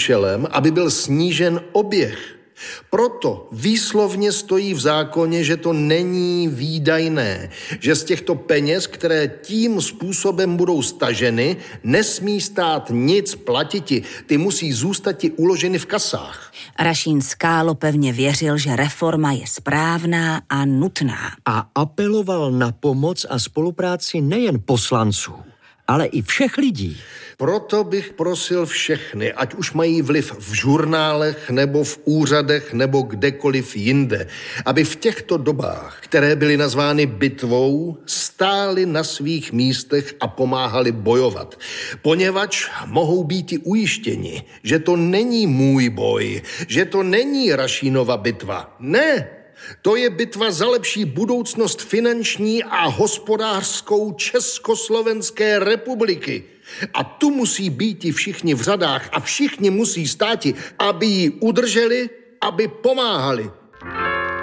účelem, aby byl snížen oběh. Proto výslovně stojí v zákoně, že to není výdajné, že z těchto peněz, které tím způsobem budou staženy, nesmí stát nic platiti. Ty musí zůstati uloženy v kasách. Rašín Skálo pevně věřil, že reforma je správná a nutná. A apeloval na pomoc a spolupráci nejen poslanců, ale i všech lidí. Proto bych prosil všechny, ať už mají vliv v žurnálech, nebo v úřadech, nebo kdekoliv jinde, aby v těchto dobách, které byly nazvány bitvou, stáli na svých místech a pomáhali bojovat. Poněvadž mohou být i ujištěni, že to není můj boj, že to není Rašínova bitva. Ne! To je bitva za lepší budoucnost finanční a hospodářskou Československé republiky. A tu musí být i všichni v řadách a všichni musí státi, aby ji udrželi, aby pomáhali.